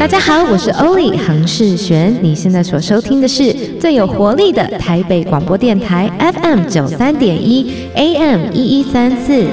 大家好，我是欧丽杭世璇，你现在所收听的是最有活力的台北广播电台 FM93.1 AM1134。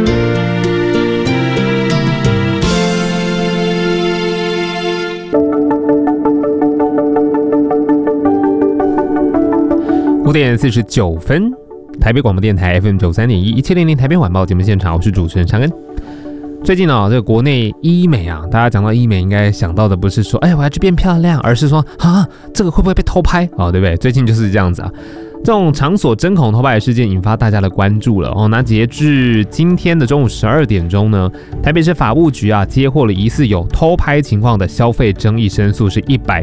5点49分，台北广播电台 FM93.1 1700台北晚报节目现场，我是主持人常恩。最近这个国内医美大家讲到医美，应该想到的不是说，我要去变漂亮，而是说这个会不会被偷拍对不对？最近就是这样子这种场所针孔偷拍的事件引发大家的关注了那截至今天的中午12点钟呢，台北市法务局接获了疑似有偷拍情况的消费争议申诉是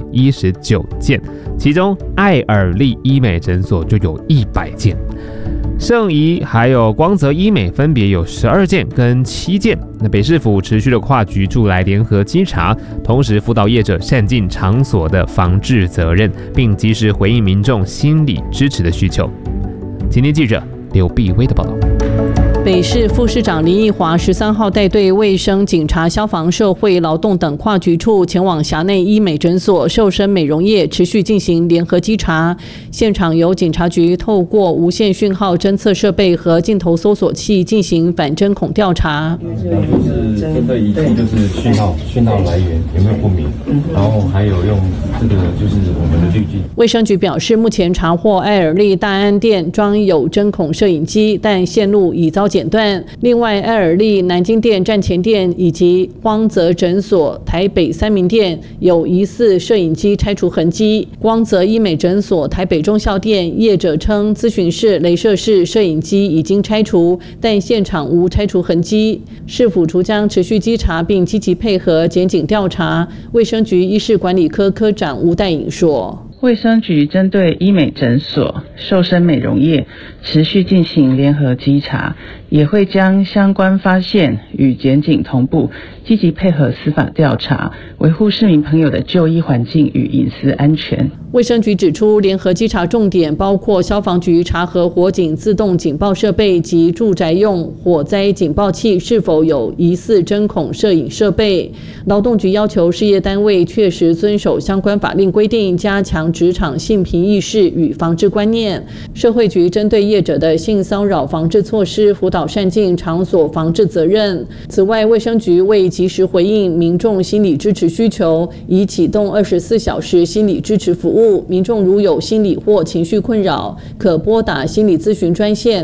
119件，其中爱尔丽医美诊所就有100件。圣仪还有光泽医美分别有12件跟7件。那北市府持续的跨局处来联合稽查，同时辅导业者善尽场所的防治责任，并及时回应民众心理支持的需求。今天记者刘碧薇的报道。 北市副市长林奕华13号带队卫生、警察、消防、社会、劳动等跨局处前往辖内医美诊所、瘦身美容业持续进行联合稽查。现场由警察局透过无线讯号侦测设备和镜头搜索器进行反针孔调查。 就是这个仪器就是讯号来源有没有不明，然后还有用这个就是我们的滤镜。 卫生局表示，目前查获爱尔丽大安店装有针孔摄影机，但线路已遭剪断。另外，爱尔丽南京店、站前店以及光泽诊所台北3民店有疑似摄影机拆除痕迹。光泽医美诊所台北忠孝店业者称，咨询室、雷射室摄影机已经拆除，但现场无拆除痕迹。市府除将持续稽查并积极配合检警调查。卫生局医事管理科科长吴代颖说。 卫生局针对医美诊所、瘦身美容业持续进行联合稽查，也会将相关发现与检警同步，积极配合司法调查，维护市民朋友的就医环境与隐私安全。 卫生局指出，联合稽查重点包括消防局查核火警自动警报设备及住宅用火灾警报器是否有疑似针孔摄影设备。劳动局要求事业单位确实遵守相关法令规定，加强职场性平意识与防治观念。社会局针对业者的性骚扰防治措施，辅导善尽场所防治责任。此外，卫生局为及时回应民众心理支持需求，已启动24小时心理支持服务。民众如有心理或情绪困扰，可拨打心理咨询专线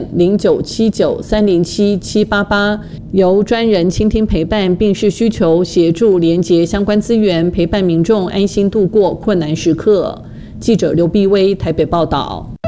0979307788，由专人倾听陪伴，并视需求协助连结相关资源，陪伴民众安心度过困难时刻。记者刘碧薇台北报道。